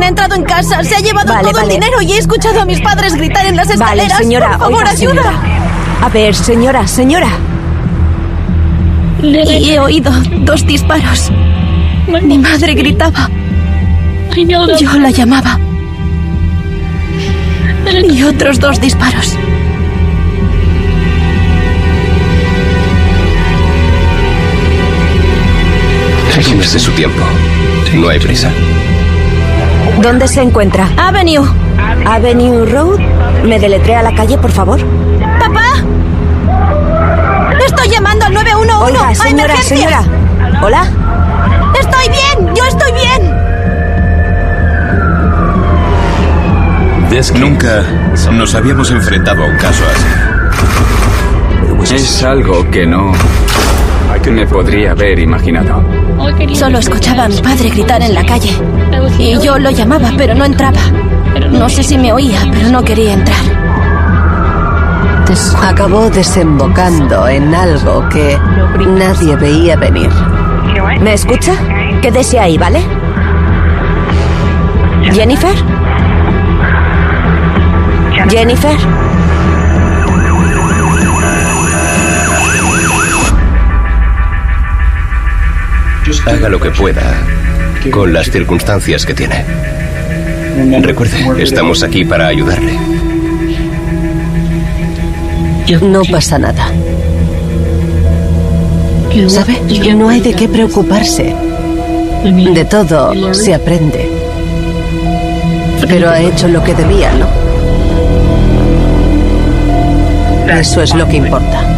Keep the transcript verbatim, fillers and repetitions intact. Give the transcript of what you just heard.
ha entrado en casa, se ha llevado Vale, todo vale. el dinero y he escuchado a mis padres gritar en las escaleras. Vale, señora, por favor, oiga, ayuda. señora. A ver, señora, señora. Y he oído dos disparos. Mi madre gritaba. Yo la llamaba. Y otros dos disparos. Tómese su tiempo. No hay prisa. ¿Dónde se encuentra? Avenue. Avenue Road. ¿Me deletrea la calle, por favor? ¡Papá! Estoy llamando al nueve uno uno. Oiga, ¡A señora, emergencias! señora. ¿Hola? ¡Estoy bien! ¡Yo estoy bien! Nunca nos habíamos enfrentado a un caso así. Es algo que no me podría haber imaginado. Solo escuchaba a mi padre gritar en la calle. Y yo lo llamaba, pero no entraba. No sé si me oía, pero no quería entrar. Acabó desembocando en algo que nadie veía venir. ¿Me escucha? Quédese ahí, ¿vale? ¿Jennifer? ¿Jennifer? Haga lo que pueda con las circunstancias que tiene. Recuerde, estamos aquí para ayudarle. No pasa nada. ¿Sabe? No hay de qué preocuparse. De todo se aprende. Pero ha hecho lo que debía, ¿no? Eso es lo que importa.